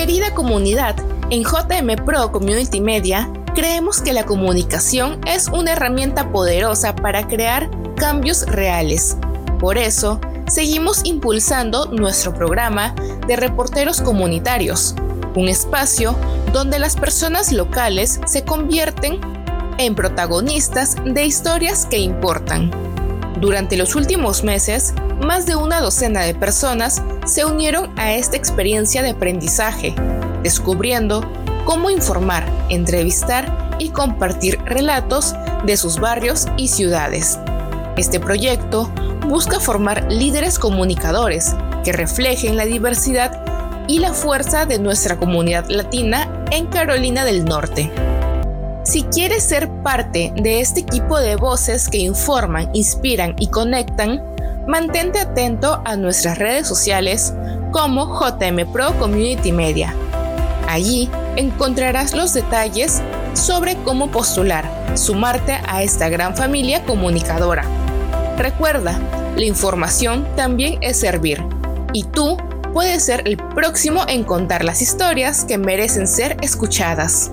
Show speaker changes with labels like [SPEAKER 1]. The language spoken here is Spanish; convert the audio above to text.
[SPEAKER 1] Querida comunidad, en JM Pro Community Media creemos que la comunicación es una herramienta poderosa para crear cambios reales. Por eso, seguimos impulsando nuestro programa de reporteros comunitarios, un espacio donde las personas locales se convierten en protagonistas de historias que importan. Durante los últimos meses, más de una docena de personas se unieron a esta experiencia de aprendizaje, descubriendo cómo informar, entrevistar y compartir relatos de sus barrios y ciudades. Este proyecto busca formar líderes comunicadores que reflejen la diversidad y la fuerza de nuestra comunidad latina en Carolina del Norte. Si quieres ser parte de este equipo de voces que informan, inspiran y conectan, mantente atento a nuestras redes sociales como JM Pro Community Media. Allí encontrarás los detalles sobre cómo postular, sumarte a esta gran familia comunicadora. Recuerda, la información también es servir, y tú puedes ser el próximo en contar las historias que merecen ser escuchadas.